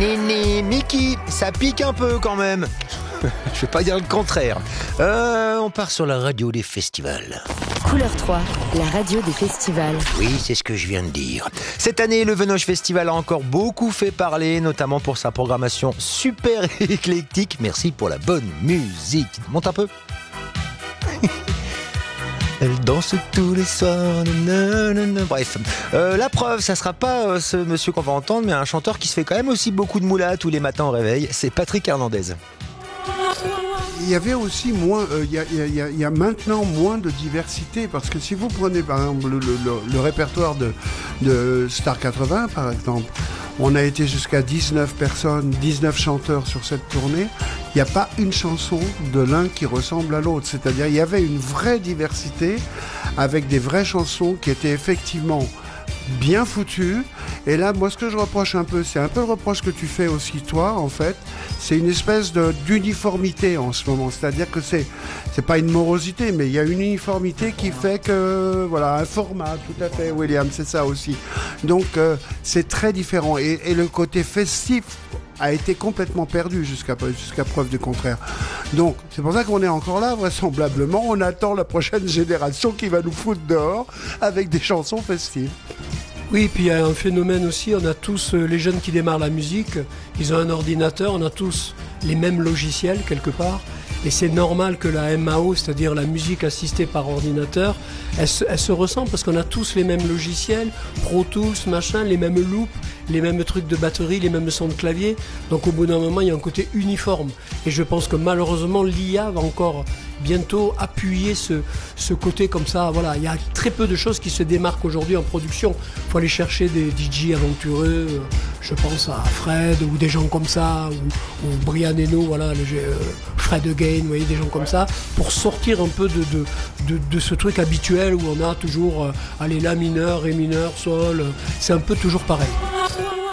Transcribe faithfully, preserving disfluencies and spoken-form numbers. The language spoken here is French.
Néné, Mickey, ça pique un peu quand même. Je vais pas dire le contraire. Euh, on part sur la radio des festivals. Couleur trois, la radio des festivals. Oui, c'est ce que je viens de dire. Cette année, le Venoge Festival a encore beaucoup fait parler, notamment pour sa programmation super éclectique. Merci pour la bonne musique. Monte un peu. Elle danse tous les soirs. Nanana. Bref, euh, la preuve, ça sera pas euh, ce monsieur qu'on va entendre, mais un chanteur qui se fait quand même aussi beaucoup de moula tous les matins au réveil. C'est Patrick Hernandez. Il y avait aussi moins, il euh, y, y, y, y a maintenant moins de diversité, parce que si vous prenez par exemple le, le, le répertoire de, de Star quatre-vingts par exemple, on a été jusqu'à dix-neuf personnes, dix-neuf chanteurs sur cette tournée. Il n'y a pas une chanson de l'un qui ressemble à l'autre. C'est-à-dire il y avait une vraie diversité avec des vraies chansons qui étaient effectivement bien foutues. Et là, moi, ce que je reproche un peu, c'est un peu le reproche que tu fais aussi toi, en fait. C'est une espèce de, d'uniformité en ce moment. C'est-à-dire que c'est, c'est pas une morosité, mais il y a une uniformité qui fait que, voilà, un format, tout à fait, William, c'est ça aussi. Donc, euh, c'est très différent. Et, et le côté festif a été complètement perdu jusqu'à, jusqu'à preuve du contraire. Donc, c'est pour ça qu'on est encore là, vraisemblablement. On attend la prochaine génération qui va nous foutre dehors avec des chansons festives. Oui, puis il y a un phénomène aussi, on a tous, euh, les jeunes qui démarrent la musique, ils ont un ordinateur, on a tous les mêmes logiciels quelque part, et c'est normal que la M A O, c'est-à-dire la musique assistée par ordinateur, elle se, elle se ressemble parce qu'on a tous les mêmes logiciels, Pro Tools, machin, les mêmes loops, les mêmes trucs de batterie, les mêmes sons de clavier, donc au bout d'un moment il y a un côté uniforme, et je pense que malheureusement l'I A va encore bientôt appuyer ce, ce côté comme ça. Voilà, il y a très peu de choses qui se démarquent aujourd'hui en production. Il faut aller chercher des D J aventureux, euh, je pense à Fred ou des gens comme ça, ou, ou Brian Eno, voilà, le, euh, Fred Again, vous voyez, des gens comme ça, pour sortir un peu de, de, de, de ce truc habituel où on a toujours, euh, allez, la mineur, ré mineur, sol, euh, c'est un peu toujours pareil.